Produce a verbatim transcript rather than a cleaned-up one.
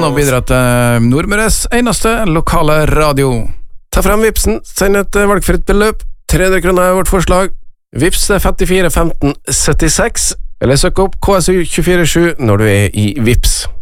og bidra til Nordmøres eneste lokale radio. Ta frem Vipsen, send et valgfritt beløp, tre hundre kroner er vårt forslag. Vips er femtifire femten syttiseks, eller søk opp K S U to fire sju når du er i Vips.